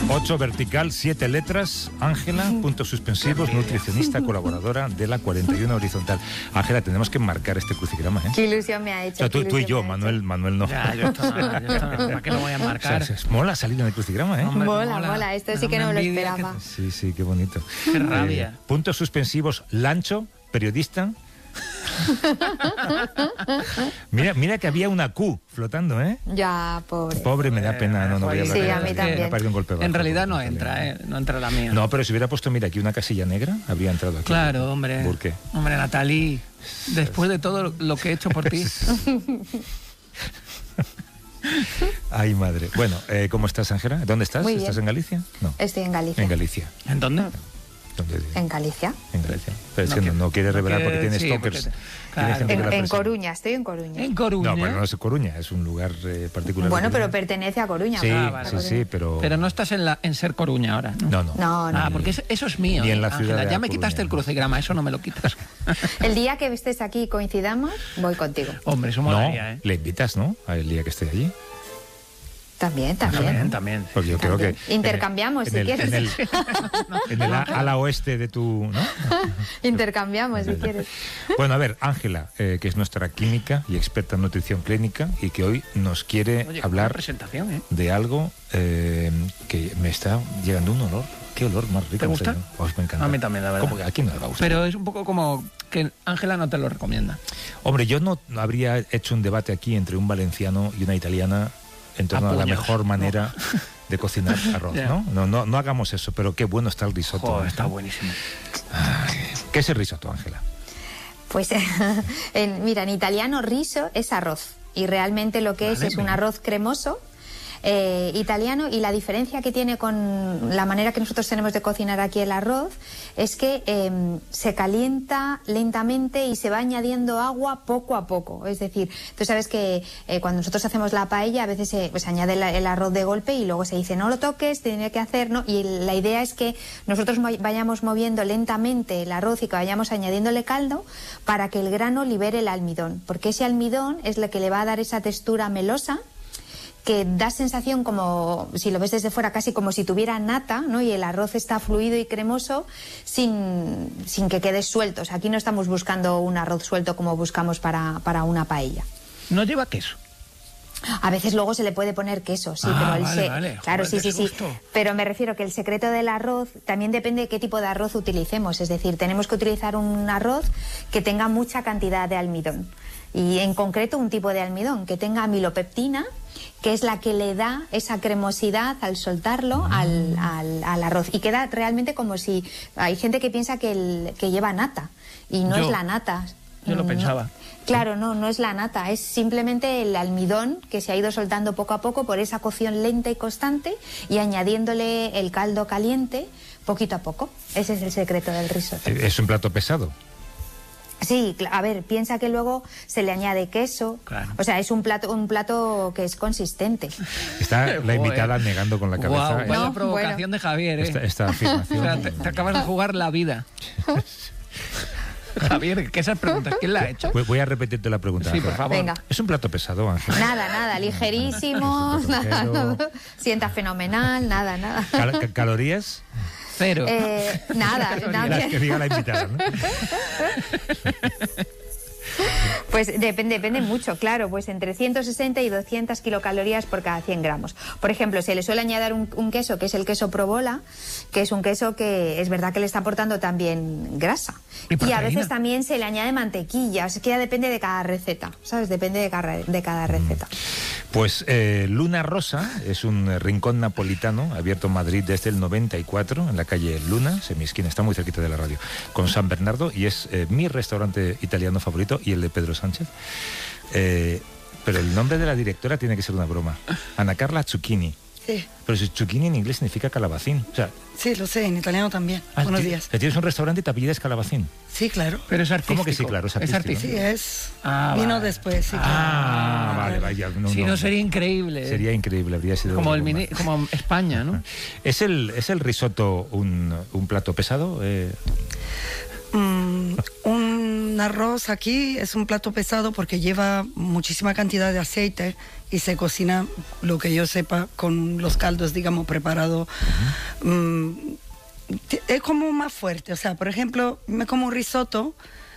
8 vertical, 7 letras. Ángela, puntos suspensivos, nutricionista, colaboradora de la 41 horizontal. Ángela, tenemos que marcar este crucigrama, ¿eh? Qué ilusión me ha hecho. O sea, tú y yo, Manuel no. Ya, yo esto no. ¿Para qué lo voy a marcar? O sea, mola salir en el crucigrama, ¿eh? Hombre, Mola. Esto sí que no me lo esperaba. Sí, qué bonito. Qué rabia. Puntos suspensivos, Lancho, periodista. Mira que había una Q flotando, ¿eh? Ya, pobre. Pobre, me da pena, no voy a hablar. Sí, a mí también. Me ha parecido un golpe bajo. En realidad no entra, no entra la mía. No, pero si hubiera puesto, mira, aquí una casilla negra, habría entrado aquí. Claro, hombre. ¿Por qué? Hombre, Natalí, después de todo lo que he hecho por ti. Ay, madre. Bueno, ¿cómo estás, Ángela? ¿Dónde estás? Muy ¿Estás bien. en Galicia? No. Estoy en Galicia. En Galicia. ¿En dónde? En Galicia. En Galicia. Pero es que no quiere revelar porque tiene stalkers. Claro. En Coruña, estoy en Coruña. En Coruña. No, pero no es Coruña, es un lugar particular. Bueno, pero pertenece a Coruña. Sí, vale. sí, pero... Pero no estás en Ser Coruña ahora, ¿no? No. Porque eso es mío. Ni en la Ángela, ciudad ya de me quitaste Coruña, el crucigrama, eso no me lo quitas. El día que estés aquí y coincidamos, voy contigo. Hombre, eso molaría, ¿eh? Le invitas, ¿no? El día que esté allí. También. También. Porque yo creo que... Intercambiamos, si quieres. En el ala oeste de tu... ¿no? Intercambiamos, si quieres. Bueno, a ver, Ángela, que es nuestra química y experta en nutrición clínica y que hoy nos quiere hablar presentación, ¿eh? de algo que me está llegando un olor. ¿Qué olor más rico? ¿Te gusta? Pues me encanta. A mí también, la verdad. ¿Cómo que a quién no le va a gustar? Pero es un poco como que Ángela no te lo recomienda. Hombre, yo no habría hecho un debate aquí entre un valenciano y una italiana en torno a la mejor manera de cocinar arroz, Yeah. ¿no? No hagamos eso, pero qué bueno está el risotto. Joder, está buenísimo. ¿Qué es el risotto, Ángela? Pues, mira, en italiano riso es arroz. Y realmente lo que es un arroz cremoso italiano, y la diferencia que tiene con la manera que nosotros tenemos de cocinar aquí el arroz es que se calienta lentamente y se va añadiendo agua poco a poco. Es decir, tú sabes que cuando nosotros hacemos la paella a veces se añade el arroz de golpe y luego se dice no lo toques, tiene que hacer, ¿no? Y la idea es que nosotros vayamos moviendo lentamente el arroz y que vayamos añadiéndole caldo para que el grano libere el almidón, porque ese almidón es lo que le va a dar esa textura melosa que da sensación como, si lo ves desde fuera, casi como si tuviera nata, ¿no? Y el arroz está fluido y cremoso sin que quede suelto. O sea, aquí no estamos buscando un arroz suelto como buscamos para una paella. ¿No lleva queso? A veces luego se le puede poner queso, sí, pero vale. Claro, Joder, sí. Pero me refiero que el secreto del arroz también depende de qué tipo de arroz utilicemos. Es decir, tenemos que utilizar un arroz que tenga mucha cantidad de almidón. Y en concreto un tipo de almidón que tenga amilopeptina, que es la que le da esa cremosidad al soltarlo al arroz. Y queda realmente como si... Hay gente que piensa que lleva nata, y no es la nata. Yo lo pensaba. Claro, no es la nata, es simplemente el almidón que se ha ido soltando poco a poco por esa cocción lenta y constante y añadiéndole el caldo caliente poquito a poco. Ese es el secreto del risotto. ¿Es un plato pesado? Sí, a ver, piensa que luego se le añade queso. Claro. O sea, es un plato que es consistente. Está la invitada negando con la cabeza. Wow, vaya provocación de Javier, ¿eh? Esta afirmación. O sea, te acabas de jugar la vida. Javier, ¿qué esas preguntas? ¿Quién la ha hecho? Voy a repetirte la pregunta. Sí, por favor. Venga. ¿Es un plato pesado, Ángel? Nada, ligerísimo, nada, sienta fenomenal, nada. ¿Calorías? Cero. Nada. Las que diga la invitada, ¿no? Pues depende mucho, claro, pues entre 160 y 200 kilocalorías por cada 100 gramos. Por ejemplo, se le suele añadir un queso, que es el queso provola, que es un queso que es verdad que le está aportando también grasa. Y a veces también se le añade mantequilla, o sea, que ya depende de cada receta, ¿sabes? Depende de cada receta. Pues Luna Rosa es un rincón napolitano abierto en Madrid desde el 94, en la calle Luna, semiesquina, está muy cerquita de la radio, con San Bernardo, y es mi restaurante italiano favorito y el de Pedro Sánchez. Pero el nombre de la directora tiene que ser una broma. Ana Carla Zucchini. Sí. Pero si zucchini en inglés significa calabacín. O sea, Sí, lo sé, en italiano también. Buenos días. Tienes un restaurante y te apellidas Calabacín. Sí, claro. Pero es artístico. ¿Cómo que sí, claro? Es artístico. Sí, es. Vino vale. Después, sí. Ah, vale, vaya. Si no, sería increíble. Sería increíble, habría sido... Como España, ¿no? ¿Es el risotto un plato pesado? un arroz aquí es un plato pesado porque lleva muchísima cantidad de aceite y se cocina, lo que yo sepa, con los caldos, digamos, preparados. Es como más fuerte. O sea, por ejemplo, me como un risotto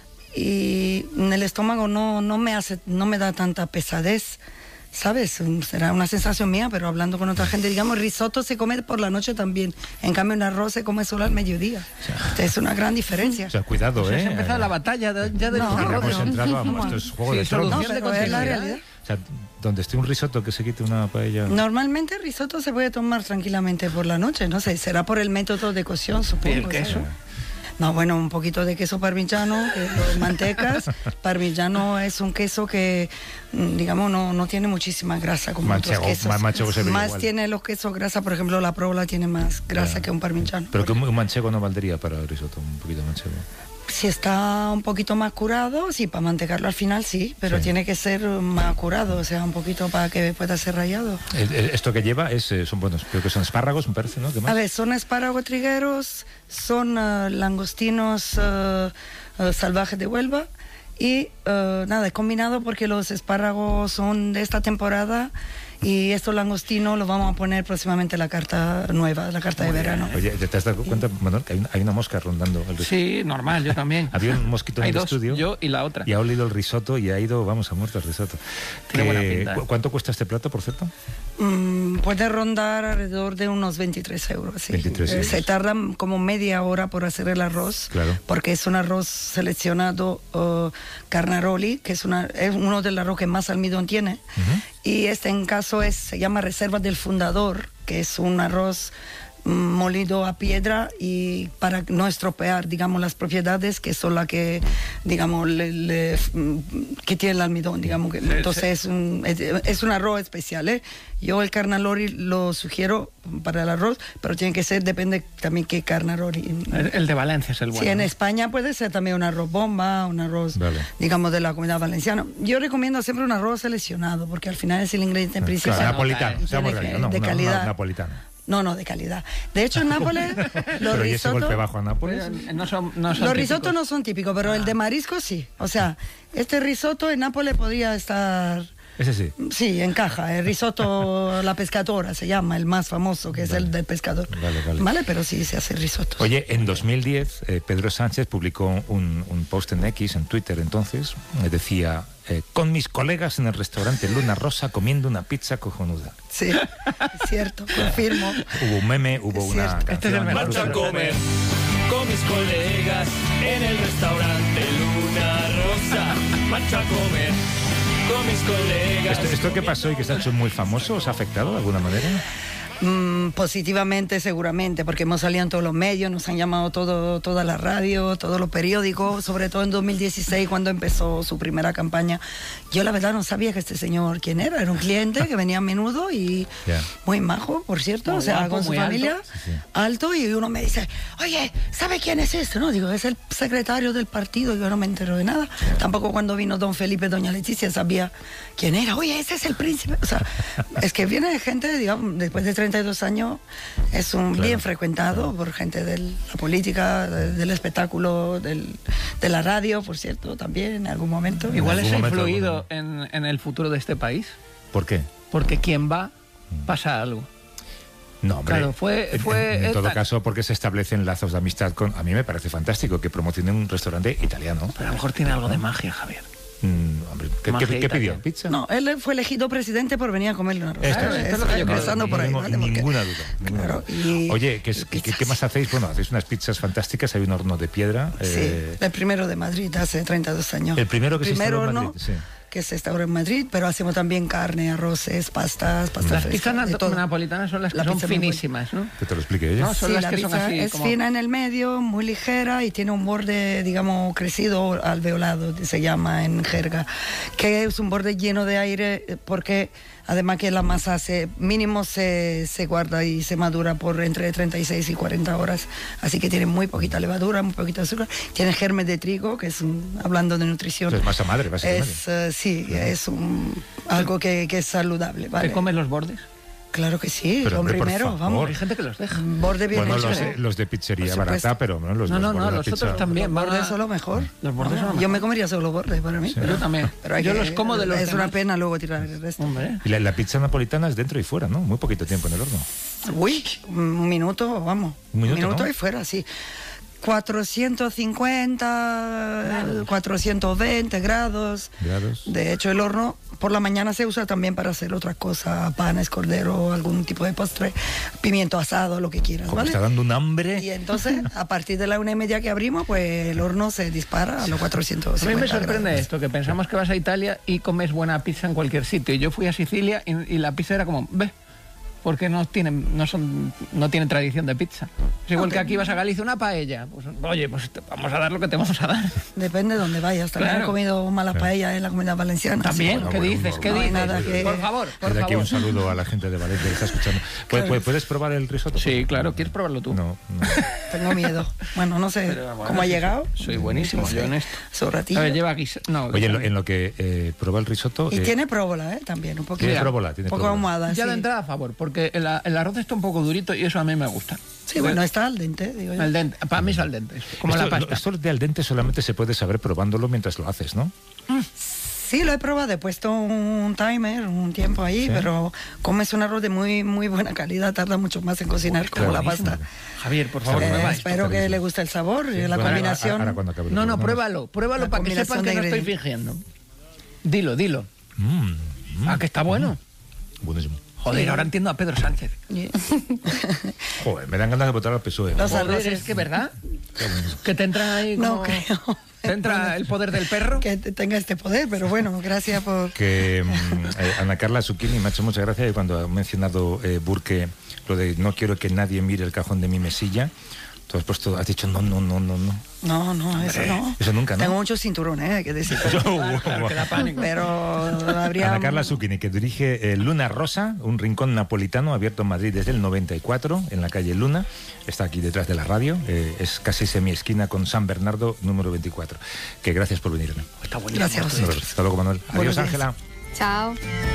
y en el estómago no me da tanta pesadez. ¿Sabes? Será una sensación mía, pero hablando con otra gente, digamos, el risotto se come por la noche también. En cambio, un arroz se come solo al mediodía. O sea, es una gran diferencia. O sea, cuidado, Se ha empezado la batalla ya de los arroces. Hemos entrado a estos juegos de tronos. No, pero es la realidad. O sea, donde esté un risotto que se quite una paella. Normalmente el risotto se puede tomar tranquilamente por la noche, no sé, será por el método de cocción, supongo. ¿Y el queso? No, bueno, un poquito de queso parmigiano, mantecas. Parmigiano es un queso que, digamos, no tiene muchísima grasa como otros quesos. Más tiene los quesos grasa, por ejemplo, la provola tiene más grasa que un parmigiano. Pero que un manchego no valdría para el risotto, un poquito de manchego. Si está un poquito más curado, sí, para mantecarlo al final sí, pero tiene que ser más curado, o sea, un poquito para que pueda ser rallado. Esto que lleva son buenos, creo que son espárragos, me parece, ¿no? ¿Qué más? A ver, son espárragos trigueros, son langostinos salvajes de Huelva y nada, es combinado porque los espárragos son de esta temporada. Y estos langostinos los vamos a poner próximamente en la carta nueva, la carta de verano. Oye, ¿te has dado cuenta, Manuel, que hay una mosca rondando el risotto? Sí, normal, yo también. Había un mosquito en el estudio. Yo y la otra. Y ha olido el risotto y ha ido, vamos, a muerto el risotto. Tiene buena pinta. ¿Cuánto cuesta este plato, por cierto? Puede rondar alrededor de unos 23 euros. Sí. 23 euros. Se tarda como media hora por hacer el arroz, claro, porque es un arroz seleccionado Carnaroli, que es uno del arroz que más almidón tiene. Y en caso se llama Reserva del Fundador, que es un arroz molido a piedra y para no estropear, digamos, las propiedades que son las que, digamos, que tiene el almidón, digamos. Entonces es un arroz especial, ¿eh? Yo el carnaroli lo sugiero para el arroz, pero tiene que ser, depende también qué carnaroli. El de Valencia es el bueno. Sí, en España puede ser también un arroz bomba, un arroz, digamos, de la Comunidad Valenciana. Yo recomiendo siempre un arroz seleccionado, porque al final es el ingrediente principal. Claro, napolitano, de calidad. Napolitano. No, de calidad. De hecho, en Nápoles, los ¿Pero y ese golpe bajo a Nápoles? Los risottos no son típicos, pero el de marisco sí. O sea, este risotto en Nápoles podría estar... Ese sí. Sí, encaja. El risotto La Pescadora se llama, el más famoso, que es el del pescador. Vale, pero sí se hace risotto. Oye, en 2010 Pedro Sánchez publicó un post en X, en Twitter entonces, decía... con mis colegas en el restaurante Luna Rosa comiendo una pizza cojonuda. Sí, es cierto, confirmo. Hubo un meme, hubo una canción. Marcho a comer con mis colegas en el restaurante Luna Rosa. Marcho a comer con mis colegas. ¿Esto que pasó y que se ha hecho muy famoso os ha afectado de alguna manera? Positivamente, seguramente, porque hemos salido en todos los medios, nos han llamado toda la radio, todos los periódicos, sobre todo en 2016 cuando empezó su primera campaña. Yo la verdad no sabía que este señor quién era un cliente que venía a menudo y muy majo, por cierto, o sea, guapo, con su familia, alto, y uno me dice, oye, ¿sabe quién es este? No, digo, es el secretario del partido, yo no me entero de nada. Tampoco cuando vino don Felipe, doña Leticia sabía quién era, oye, ese es el príncipe, o sea, es que viene gente, digamos, después de 32 años, es bien frecuentado por gente de la política, del espectáculo, de la radio, por cierto, también en algún momento. Igual eso ha influido en el futuro de este país. ¿Por qué? Porque quien va, pasa algo. No, hombre, claro, fue en todo caso, porque se establecen lazos de amistad con... A mí me parece fantástico que promocionen un restaurante italiano. Pero a lo mejor tiene algo de magia, Javier. Hombre, ¿qué pidió? ¿Pizza? No, él fue elegido presidente por venir a comerle una rosa. Esto es lo que yo empezando por ahí, ¿vale? Ninguna duda. Claro, Oye, ¿qué más hacéis? Bueno, hacéis unas pizzas fantásticas, hay un horno de piedra. Sí, el primero de Madrid, hace 32 años. El primero que se instauró en Madrid, sí. Que se instauró en Madrid, pero hacemos también carne, arroces, pastas Las pizzas napolitanas son las que son finísimas, ¿no? Que te lo explique ella. No, son las que son así, es fina en el medio, muy ligera y tiene un borde, digamos, crecido, alveolado, se llama en jerga, que es un borde lleno de aire porque además que la masa mínimo se guarda y se madura por entre 36 y 40 horas, así que tiene muy poquita levadura, muy poquita azúcar, tiene germes de trigo, que es hablando de nutrición. Es masa madre, básicamente. Sí, es algo que es saludable. ¿vale? ¿Te comes los bordes? Claro que sí, Pero, lo hombre, por primero, favor. vamos. Hay gente que los deja. Borde bien Bueno, hecho. los de pizzería Por supuesto. barata, pero no, los No, bordes de los pizza. otros también. Los bordes son lo mejor. Los bordes son lo Yo mejor. me comería solo los bordes para mí. Yo también. Pero hay Yo que- los como de los Es una demás. pena luego tirar el resto. Hombre. Y la pizza napolitana es dentro y fuera, ¿no? Muy poquito tiempo en el horno. Uy, un minuto, vamos. Un minuto, ¿no? y fuera, sí. 450, 420 grados. De hecho, el horno por la mañana se usa también para hacer otras cosas, panes, cordero, algún tipo de postre, pimiento asado, lo que quieras, Como ¿vale? está dando un hambre. Y entonces, a partir de la 1:30 que abrimos, pues el horno se dispara a los 450 A mí me sorprende grados. esto, que pensamos que vas a Italia y comes buena pizza en cualquier sitio. Yo fui a Sicilia y la pizza era como, ve, porque no tienen tradición de pizza. Es igual que aquí vas a Galicia, una paella. Pues, oye, pues vamos a dar lo que te vamos a dar. Depende de dónde vayas. También Claro. he comido malas paellas en la Comunidad Valenciana. También, bueno, ¿qué bueno, dices? no, ¿Qué no hay dices? nada que- Por favor, por Desde aquí un favor. saludo a la gente de Valencia que está escuchando. ¿Puedes probar el risotto? Sí, claro, ¿quieres probarlo tú? No. Tengo miedo. Bueno, no sé Pero, bueno, cómo ha sí, llegado. Soy buenísimo, No sé. yo en esto. Su ratillo. A ver, lleva guisa. No, Oye, en lo que prueba el risotto... Y tiene próbola, también, un poquito. Tiene Mira, próbola, Un tiene poco próbola. ahumada, ya sí. de entrada a favor, porque el arroz está un poco durito y eso a mí me gusta. Sí, bueno, está al dente, digo yo. Al dente, para mí es al dente, como la pasta. Esto de al dente solamente se puede saber probándolo mientras lo haces, ¿no? Sí, lo he probado, he puesto un timer, un tiempo ahí, ¿Sí? pero como es un arroz de muy buena calidad, tarda mucho más en cocinar como la clarísimo. pasta. Javier, por favor, Eh, prueba esto. Espero que le guste el sabor y la Bueno, combinación. ahora cuando acabe el No, programa. pruébalo La para que sepan combinación que de no estoy ingredientes. fingiendo. Dilo. ¿A que está bueno? Buenísimo. Joder, ahora entiendo a Pedro Sánchez. Joder, me dan ganas de votar al PSOE. Los Joder, arroces. es que verdad. Que te entra ahí No como... creo. Te entra el poder del perro. Que tenga este poder, pero bueno, gracias por... Que Ana Carla Zucchini me ha hecho mucha gracia y cuando ha mencionado Burke lo de no quiero que nadie mire el cajón de mi mesilla, tú has dicho no. No, eso no. Eso nunca, ¿no? Tengo muchos cinturones, hay que decir. Claro, que da pánico. Pero habría... Ana Carla Zucchini, que dirige Luna Rosa, un rincón napolitano abierto en Madrid desde el 94, en la calle Luna. Está aquí detrás de la radio. Es casi semiesquina con San Bernardo, número 24. Que gracias por venir. Está buenísimo. Gracias a vosotros. Hasta luego, Manuel. Buenos Adiós, días. Ángela. Chao.